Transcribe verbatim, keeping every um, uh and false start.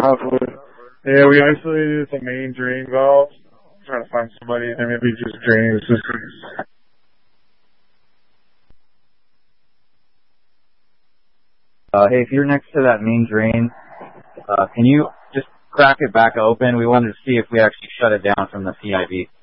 Possibly. Yeah, we isolated the main drain valve. Trying to find somebody and maybe just draining the system. Uh, hey, if you're next to that main drain, uh, can you just crack it back open? We wanted to see if we actually shut it down from the C I V.